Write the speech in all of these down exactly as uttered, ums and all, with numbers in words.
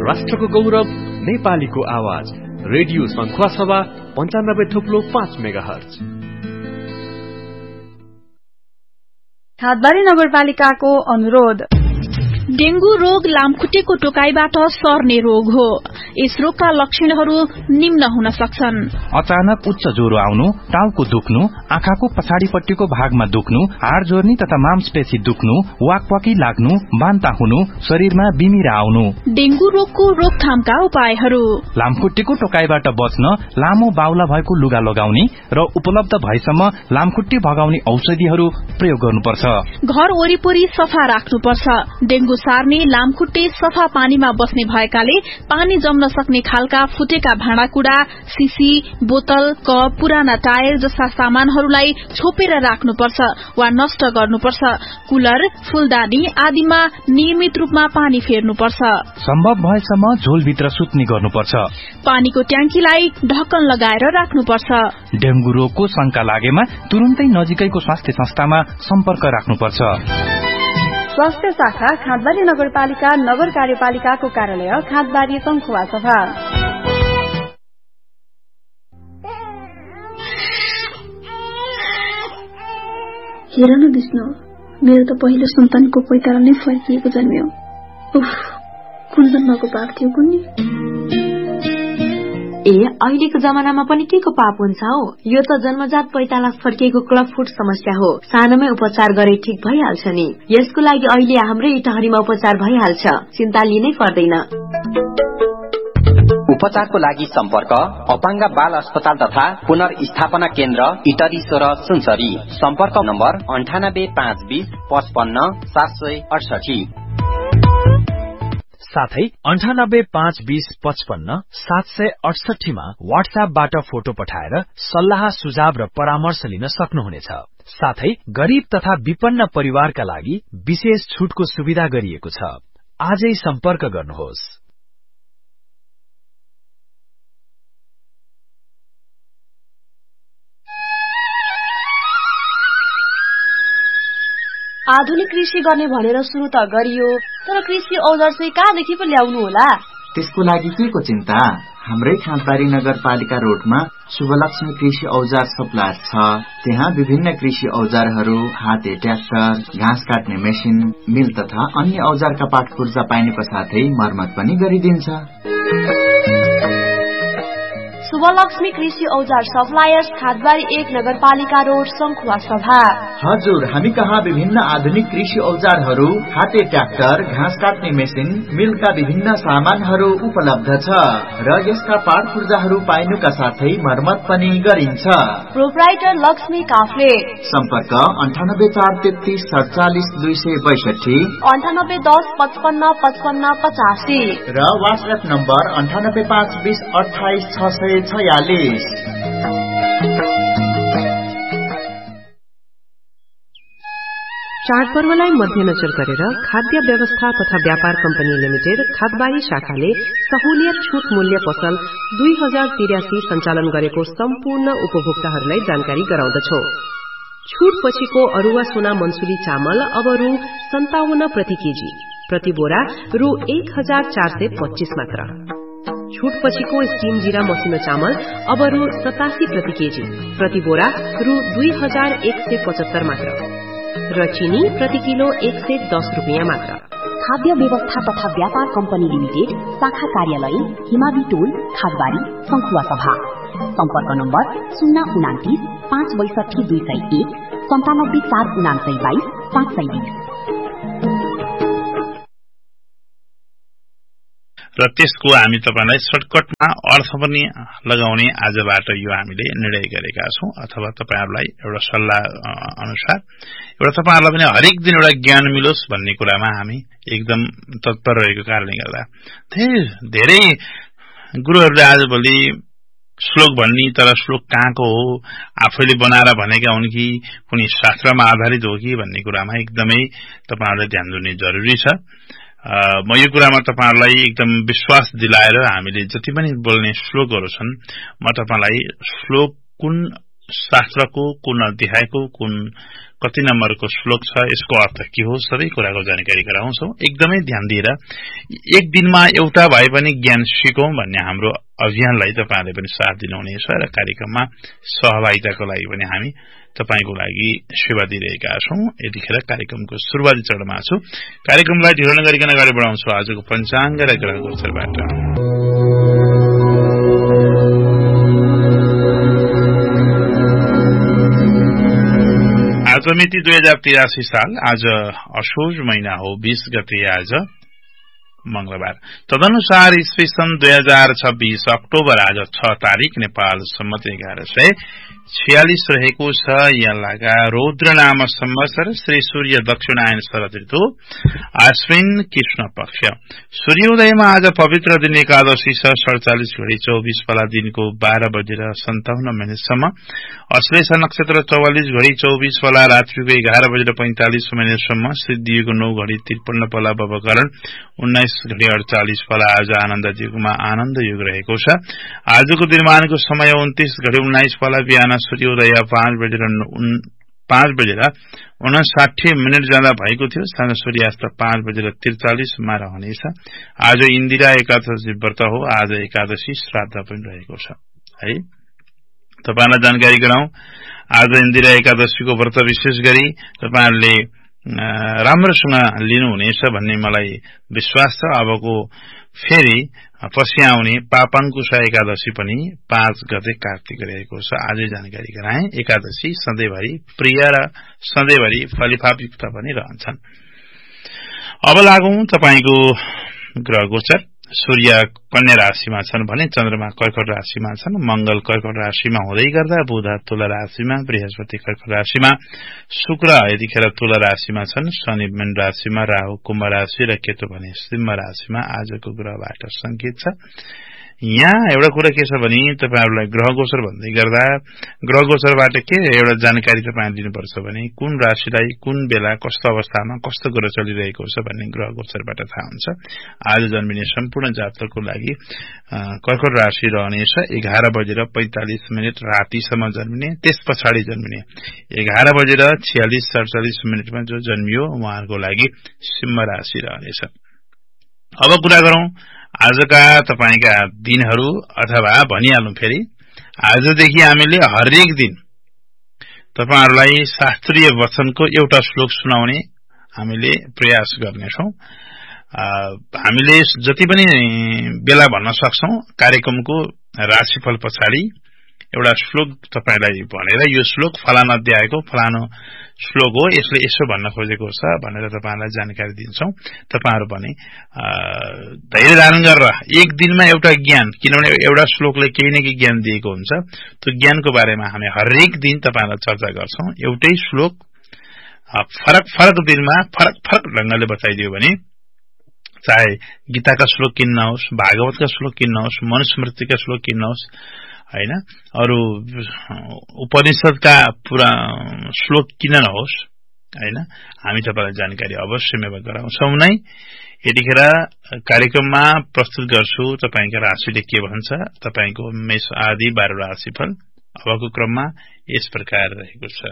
राष्ट्रको गौरव नेपालीको आवाज रेडियो सन्ख्वासभा पञ्चानब्बे थुप्लो पाँच मेगाहर्ज। खादबारी नगरपालिकाको अनुरोध। डेंगू रोग लामखुट्टेको टोकाइबाट सर्ने रोग हो। यस रोगका लक्षणहरू निम्न हुन सक्छन्। अचानक उच्च ज्वरो आउनु, टाउको दुख्नु, आँखाको पछाडिपट्टिको भागमा दुख्नु, हाड जोर्नी तथा मांसपेशी दुख्नु, वाकवाकी लाग्नु, बान्ता हुनु, शरीरमा बिमिरा आउनु। डेंगू रोगको रोकथामका उपायहरू। लामखुट्टेको टोकाइबाट बच्न लामो बाहुला भएको लुगा लगाउने र उपलब्ध भएसम्म लामखुट्टे भगाउने औषधिहरू प्रयोग गर्नुपर्छ। घर वरिपरि सफा राख्नुपर्छ। डेंगू सार्ने लामखुट्टे सफा पानीमा बस्ने भएकाले पानी जम्न सक्ने खालका फुटेका भाँडाकुड़ा, सिसी, बोतल, कप, पुराना टायर जस्ता सामानहरूलाई छोपेर राख्नुपर्छ वा नष्ट गर्नुपर्छ। कुलर, फूलदानी आदिमा नियमित रूपमा पानी फेर्नुपर्छ। सम्भव भएसम्म झोलभित्र सुत्ने गर्नुपर्छ। पानीको ट्याङ्कीलाई ढक्कन लगाएर राख्नुपर्छ। डेंगू रोगको शंका लागेमा तुरुन्तै नजिकैको स्वास्थ्य संस्थामा सम्पर्क राख्नुपर्छ। स्वास्थ्य शाखा खादबारी नगरपालिका नगर कार्यपालिकाको कार्यालय खादबारी सङ्खुवा सभा। हेर न विष्णु, मेरो त पहिलो सन्तानको पैताला नै फर्किएको जन्मियो। उफ, कुन जन्मको पाप थियो कुन्नी। ए अहिलेको जमानामा पनि के को पाप हुन्छ हो? यो त जन्मजात पैताला फर्किएको क्लब फुट समस्या हो। सानोमै उपचार गरे ठीक भइहाल्छ नि। यसको लागि अहिले हाम्रै इटहरीमा उपचार भइहाल्छ, चिन्ता लिनै पर्दैन। उपचारको लागि सम्पर्क अपाङ्ग बाल अस्पताल तथा पुनर्स्थापना केन्द्र इटरी सोह्र सुनसरी। सम्पर्क नम्बर अन्ठानब्बे पाँच बीस पचपन्न सात सय अडसठी। साथै अन्ठानब्बे पाँच बीस पचपन्न सात सय अडसठीमा वाट्सएपबाट फोटो पठाएर सल्लाह सुझाव र परामर्श लिन सक्नुहुनेछ। साथै गरीब तथा विपन्न परिवारका लागि विशेष छुटको सुविधा गरिएको छ। आजै सम्पर्क गर्नुहोस्। आधुनिक कृषि गर्ने भनेर सुरु त गरियो, तर कृषि औजार चाहिँ कहाँदेखि पो ल्याउनु होला? त्यसको लागि के को चिन्ता? हाम्रै खादबारी नगरपालिका रोडमा शुभलक्ष्मी कृषि औजार सप्लायर छ। त्यहाँ विभिन्न कृषि औजारहरू, हाते ट्र्याक्टर, घाँस काट्ने मेसिन, मिल तथा अन्य औजारका पाटपुर्जा पाइनुको साथै मर्मत पनि गरिदिन्छ। शुभलक्ष्मी कृषि औजार सप्लायर्स खादबारी एक नगरपालिका रोड सङ्खुवा सभा। हजुर, हामी कहाँ विभिन्न आधुनिक कृषि औजारहरू, हाते ट्र्याक्टर, घाँस काट्ने मेसिन, मिलका विभिन्न सामानहरू उपलब्ध छ र यसका पार्ट पूर्जाहरू पाइनुका साथै मर्मत पनि गरिन्छ। प्रोप्राइटर लक्ष्मी काफ्ले। सम्पर्क अन्ठानब्बे चार तेत्तीस सडचालिस दुई सय बैसठी, अन्ठानब्बे दस पचपन्न पचपन्न पचासी र वाट्सएप नम्बर अन्ठानब्बे पाँच बीस अठाइस छ सय छयालिस। चाडपर्वलाई मध्यनजर गरेर खाद्य व्यवस्था तथा व्यापार कम्पनी लिमिटेड खादबारी शाखाले सहुलियत छूट मूल्य पसल दुई हजार तिरासी सञ्चालन गरेको सम्पूर्ण उपभोक्ताहरूलाई जानकारी गराउँदछौ। छूट पछिको अरुवा सोना मन्सुरी चामल अब रु सन्ताउन्न प्रति केजी, प्रति बोरा रु एक हजार चार सय पच्चीस मात्र। छूट पछिको स्टीम जीरा मसिनो चामल अब रु सतासी प्रति केजी, प्रति बोरा रु दुई हजार एक सय पचहत्तर मात्र र चिनी प्रति किलो एक सय दस रुपियाँ मात्र। खाद्य व्यवस्था तथा व्यापार कम्पनी लिमिटेड, शाखा कार्यालय हिमावी टोल, खादबारी सङ्खुवा सभा। सम्पर्क नम्बर शून्य उनातिस पाँच बैसठी दुई सय एक, सन्तानब्बे चार उनासय बाइस पाँच सय बीस। र त्यसको हामी तपाईलाई सर्टकटमा अर्थ पनि लगाउने आजबाट यो हामीले निर्णय गरेका छौं, अथवा तपाईहरुलाई एउटा सल्लाह अनुसार एउटा तपाईहरुलाई पनि हरेक दिन एउटा ज्ञान मिलोस् भन्ने कुरामा हामी एकदम तत्पर रहेको कारणले गर्दा धेरै गुरुहरुले आजभोलि श्लोक भन्ने, तर श्लोक कहाँको हो, आफैले बनाएर भनेका हुन् कि कुनै शास्त्रमा आधारित हो कि भन्ने कुरामा एकदमै तपाईहरुले ध्यान दिनु जरुरी छ। म यो कुरामा तपाईहरुलाई एकदम विश्वास दिलाएर हामीले जति पनि बोल्ने श्लोकहरु छन्, म तपाईलाई श्लोक कुन शास्त्रको कुन अध्यायको कुन कति नम्बरको श्लोक छ, यसको अर्थ के हो, सबै कुराको जानकारी गराउँछौ। एकदमै ध्यान दिएर एक दिनमा एउटा भए पनि ज्ञान सिकौं भन्ने हाम्रो अभियानलाई तपाईहरुले पनि साथ दिनुहुनेछ र कार्यक्रममा सहभागिताको लागि पनि हामी तपाईको लागि सेवा दिइरहेका छौं। यतिखेर कार्यक्रमको सुरुवाती चरणमा छु। कार्यक्रमलाई ढिलो नगरिकन अगाडि बढाउँछु आजको पञ्चाङ्ग र ग्रह गोचरबाट। आज मिति दुई हजार तिरासी साल, आज असोज महिना हो, बीस गते आज मंगलबार। तदनुसार ईस्वी सन दुई हजार छब्बीस अक्टोबर आज छ तारिक नेपाल सम्मत एघार सय छियालिस रहेको छ। यलाका रौद्र नाम संवत्सर, श्री सूर्य दक्षिणायन शरद ऋतु, आश्विन कृष्ण पक्ष। सूर्योदयमा आज पवित्र दिन एकादशी छ, सड़चालिस घड़ी चौबीस पला दिनको बाह्र बजेर सन्ताउन्न मिनटसम्म। अश्लेषा नक्षत्र चौवालिस घड़ी चौबीस पला रात्रिको एघार बजेर पैंतालिस मिनटसम्म। सिद्धियुग नौ घड़ी त्रिपन्न पला बबकरण, उन्नाइस घड़ी अड़चालिस पला आज आनन्द युगमा आनन्द युग रहेको छ। आजको दिनमानको समय उन्तीस घड़ी उन्नाइस पला, बिहान सूर्योदय पाँच बजेर पाँच बजेर उनसाठी मिनट जाँदा भएको थियो। साँझ सूर्यास्त पाँच बजेर त्रिचालिसमा रहनेछ। आज इन्दिरा एकादशी व्रत हो, आज एकादशी श्राद्ध पनि रहेको छ है। तपाईलाई जानकारी गराउँ, आज इन्दिरा एकादशीको व्रत विशेष गरी तपाईहरुले राम्रोसँग लिनुहुनेछ भन्ने मलाई विश्वास छ। अबको फेरि पछि आउने पापनकुशा एकादशी पनि पाँच गते कार्तिक रहेको छ। आजै जानकारी गराए। एकादशी सधैँभरि प्रिय र सधैँभरि फलिफापयुक्त पनि रहन्छन्। अब लागौं तपाईको ग्रह गोचर। सूर्य कन्या राशिमा छन् भने चन्द्रमा कर्कट राशिमा छन्। मंगल कर्कट राशिमा हुँदै गर्दा बुध तुला राशिमा, बृहस्पति कर्कट राशिमा, शुक्र यतिखेर तुला राशिमा छन्। शनि मीन राशिमा, राहु कुम्भ राशि र केतु भने सिंह राशिमा। आजको ग्रहबाट संकेत छ। यहाँ एउटा कुरा के छ भने तपाईहरुलाई ग्रह गोचर भन्दै गर्दा ग्रह गोचरबाट के एउटा जानकारी तपाईहरुले दिनुपर्छ भने कुन राशिलाई कुन बेला कस्तो अवस्थामा कस्तो ग्रह चलिरहेको छ भन्ने ग्रह गोचरबाट थाहा हुन्छ। आज जन्मिने सम्पूर्ण जातकको लागि कर्कट राशि रहनेछ। एघार बजेर पैंतालिस मिनट रातिसम्म जन्मिने, त्यस पछाडि जन्मिने एघार बजेर छियालिस सड़चालिस मिनटमा जो जन्मियो उहाँहरूको लागि सिंह राशि रहनेछ। अब कुरा गरौं आजका तपाईका दिनहरू, अथवा भनिहालौं फेरि आजदेखि हामीले हरेक दिन तपाईहरुलाई शास्त्रीय वचनको एउटा श्लोक सुनाउने हामीले प्रयास गर्नेछौं। हामीले जति पनि बेला भन्न सक्छौं कार्यक्रमको राशिफल पछाडि एउटा श्लोक तपाईलाई भनेर यो श्लोक फलाना अध्यायको फलानो श्लोक हो, यसले यसो भन्न खोजेको छ भनेर तपाईहरुलाई जानकारी दिन्छौं। तपाईहरु पनि धैर्य धारण गरेर एक दिनमा एउटा ज्ञान, किनभने एउटा श्लोकले केही न केही ज्ञान दिएको हुन्छ, त्यो ज्ञानको बारेमा हामी हरेक दिन तपाईहरुलाई चर्चा गर्छौं। एउटै श्लोक फरक फरक दिनमा फरक फरक ढंगले बताइदियो भने, चाहे गीताका श्लोक किन नहोस्, भागवतका श्लोक किन नहोस्, मनुस्मृतिका श्लोक किन नहोस् हैन, अरु उपनिषदका पूरा श्लोक किन नहोस् हैन, हामी तपाईलाई जानकारी अवश्य मेवा गराउँछौं नै। यतिखेर कार्यक्रममा प्रस्तुत गर्छु तपाईका राशिले के भन्छ, तपाईको मेष आदि बाह्र राशिफल अबको क्रममा यस प्रकार रहेको छ।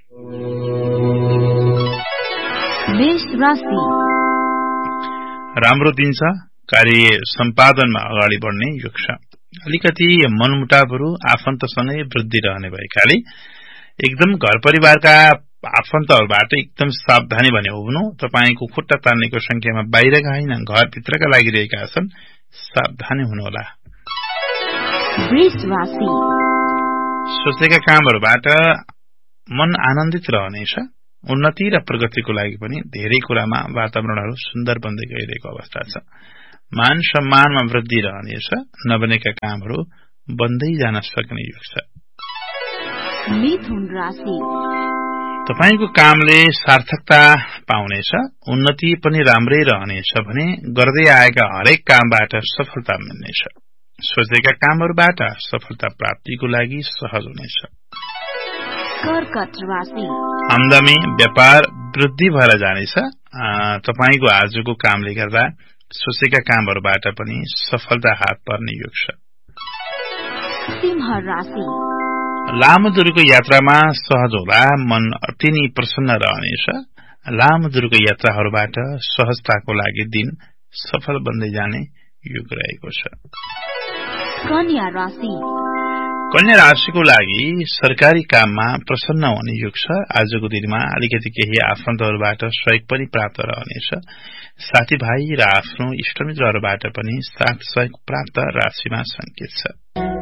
मेष राशि राम्रो दिन छ, कार्य सम्पादनमा अगाडि बढ्ने योग छ। अलिकति मनमुटावहरू आफन्तसँगै वृद्धि रहने भएकाले एकदम घर परिवारका आफन्तहरूबाट एकदम सावधानी भने हुनु। तपाईको खुट्टा तान्नेको संख्यामा बाहिरका हैन घरभित्रका लागिरहेका छन्, सावधानी हुनुहोला। वृष राशि सोचेका कामहरूबाट मन आनन्दित रहनेछ। उन्नति र प्रगतिको लागि पनि धेरै कुरामा वातावरणहरू सुन्दर बन्दै गइरहेको अवस्था छ। मान सम्मानमा वृद्धि रहनेछ। नबनेका कामहरू बन्दै जान सक्ने योग छ। मिथुन राशि तपाईको कामले सार्थकता पाउनेछ। उन्नति पनि राम्रै रहनेछ भने गर्दै आएका हरेक कामबाट सफलता मिल्नेछ। सोचेका कामहरूबाट सफलता प्राप्तिको लागि सहज हुनेछ। कर्कट राशि आमदानी व्यापार वृद्धि भएर जानेछ। तपाईको आजको कामले गर्दा सोचेका कामहरूबाट पनि सफलता हात पर्ने योग छ। सिंह राशि लामो दूरीको यात्रामा सहज होला, मन अति नै प्रसन्न रहनेछ। लामो दूरीको यात्राहरूबाट सहजताको लागि दिन सफल बन्दै जाने योग रहेको छ। कन्या राशि कन्या राशिको लागि सरकारी काममा प्रसन्न हुने योग छ। आजको दिनमा अलिकति केही आफन्तहरूबाट सहयोग पनि प्राप्त रहनेछ। साथीभाइ र आफ्नो इष्टमित्रहरूबाट पनि साथ सहयोग प्राप्त राशिमा संकेत छ।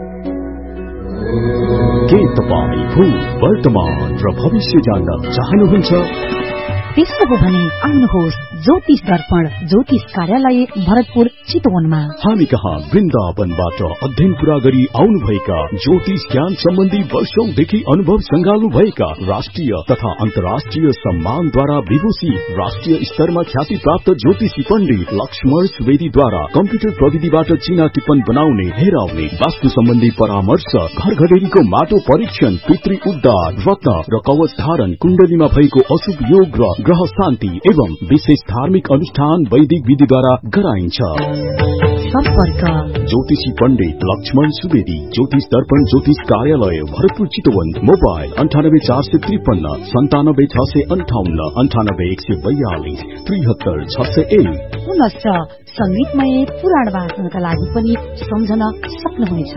के तपाईँ भूत वर्तमान र भविष्य जान्न चाहनुहुन्छ? त्यसो हो भने आउनुहोस् ज्योतिष दर्पण ज्योतिष कार्यालय भरतपुर चितवनमा। हामी कहाँ वृन्दावनबाट अध्ययन पूरा गरी आउनुभएका ज्योतिष ज्ञान सम्बन्धी वर्षौंदेखि अनुभव संगाल्नु भएका राष्ट्रिय तथा अन्तर्राष्ट्रिय सम्मानद्वारा विभूषित राष्ट्रिय स्तरमा ख्याति प्राप्त ज्योतिषी पण्डित लक्ष्मण सुवेदीद्वारा कम्प्युटर प्रविधिबाट चिना टिप्पण बनाउने, हेराउने, वास्तु सम्बन्धी परामर्श, घर घडेरीको माटो परीक्षण, पितृ उद्धार, रत्न र कवच धारण, कुण्डलीमा भएको अशुभ योग र ग्रह शान्ति एवं विशेष धार्मिक अनुष्ठान वैदिक विधिद्वारा गराइन्छ। सम्पर्क ज्योतिषी पण्डित लक्ष्मण सुवेदी, ज्योतिष दर्पण ज्योतिष कार्यालय भरतपुर चितवन। मोबाइल अन्ठानब्बे चार सय त्रिपन्न सन्तानब्बे छ सय अन्ठाउन्न अन्ठानब्बे एक सय बयालिस त्रिहत्तर छ सय एक। पुनश्च संगीतमय पुराण वाचनका लागि पनि सम्झन सक्नुहुनेछ।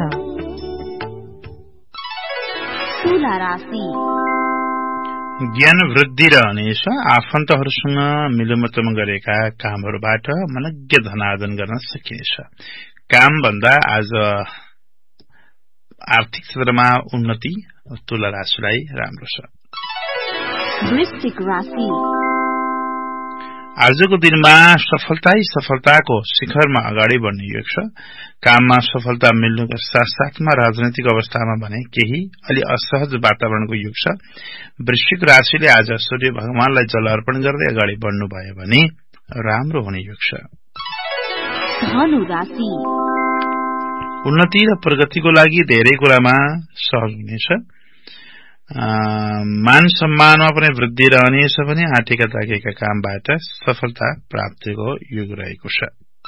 तुला राशि ज्ञान वृद्धि रहनेछ। आफन्तहरूसँग मिलोमतोमा गरेका कामहरूबाट मनज्ञ धनार्जन गर्न सकिनेछ। काम भन्दा आज आर्थिक क्षेत्रमा उन्नति तुला राशिलाई राम्रो छ। वृश्चिक राशि आजको दिनमा सफलताई सफलताको शिखरमा अगाडि बढ्ने योग छ। काममा सफलता मिल्नुका साथसाथमा राजनैतिक अवस्थामा भने केही अलि असहज वातावरणको योग छ। वृश्चिक राशिले आज सूर्य भगवानलाई जल अर्पण गर्दै अगाडि बढ्नु भयो भने राम्रो हुने योग छ। धनु राशि उन्नति र प्रगतिको लागि धेरै कुरामा सहज हुनेछ। मान सम्मानमा पनि वृद्धि रहनेछ भने आँटेका ताकेका कामबाट सफलता प्राप्तिको योग रहेको छ।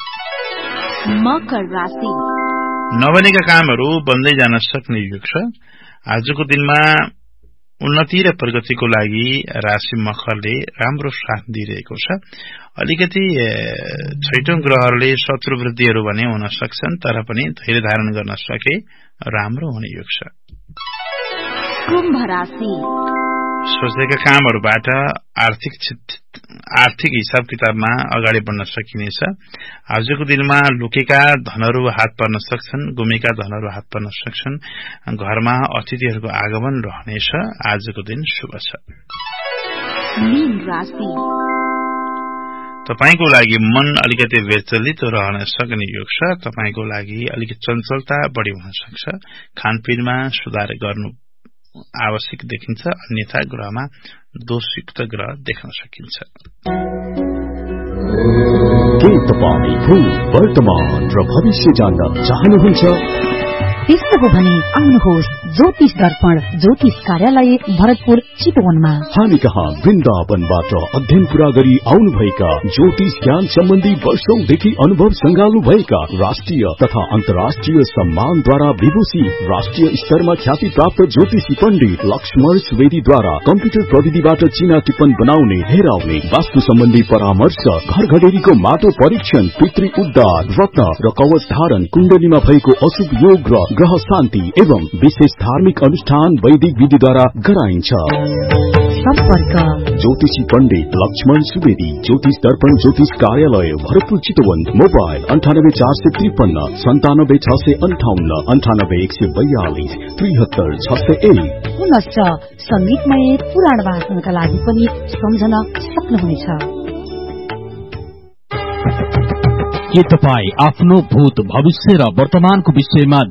मकर राशि नबनेका कामहरू बन्दै जान सक्ने योग छ। आजको दिनमा उन्नति र प्रगतिको लागि राशि मकरले राम्रो साथ दिइरहेको छ। अलिकति छैटौं ग्रहहरूले शत्रु वृद्धिहरू भने हुन सक्छन्, तर पनि धैर्य धारण गर्न सके राम्रो हुने योग छ। कुम्भ राशि सोचेका कामहरूबाट आर्थिक आर्थिक हिसाब किताबमा अगाडि बढ्न सकिनेछ। आजको दिनमा लुकेका धनहरू हात पर्न सक्छन्, गुमेका धनहरू हात पर्न सक्छन्। घरमा अतिथिहरूको आगमन रहनेछ। आजको दिन शुभ छ। मीन राशि तपाईको लागि मन अलिकति विचलित रहन सक्ने योग छ। तपाईको लागि अलिकति चञ्चलता बढी हुन सक्छ। खानपिनमा सुधार गर्नु आवश्यक देखिन्छ, अन्यथा ग्रहमा दोषयुक्त ग्रह देख्न सकिन्छ। के तपाईँ भूत वर्तमान र भविष्य जान्न चाहनुहुन्छ? त्यस्तो हो भने आउनुहोस् ज्योतिष दर्पण ज्योतिष कार्यालय भरतपुर चितवनमा। हामी कहाँ वृन्दावनबाट अध्ययन पूरा गरी आउनुभएका ज्योतिष ज्ञान सम्बन्धी वर्षौंदेखि अनुभव संगाल्नु भएका राष्ट्रिय तथा अन्तर्राष्ट्रिय सम्मानद्वारा विभूषित राष्ट्रिय स्तरमा ख्याति प्राप्त ज्योतिषी पण्डित लक्ष्मण सुवेदीद्वारा कम्प्युटर प्रविधिबाट चिना टिप्पण बनाउने, हेराउने, वास्तु सम्बन्धी परामर्श, घर घडेरीको माटो परीक्षण, पितृ उद्धार, रत्न र कवच धारण, कुण्डलीमा भएको अशुभ योग र ग्रह शान्ति एवं विशेष धार्मिक अनुष्ठान वैदिक विधिद्वारा गराइन्छ। सम्पर्क ज्योतिषी पण्डित लक्ष्मण सुवेदी, ज्योतिष दर्पण ज्योतिष कार्यालय भरतपुर चितवन। मोबाइल अन्ठानब्बे चार सय त्रिपन्न सन्तानब्बे छ सय अन्ठाउन्न अन्ठानब्बे एक सय बयालिस त्रिहत्तर छ सय एक। पुनश्च संगीतमय पुराण वाचनका लागि पनि सम्झन सक्नुहुनेछ। के तपाईँ आफ्नो भूत भविष्य र वर्तमानको विषयमा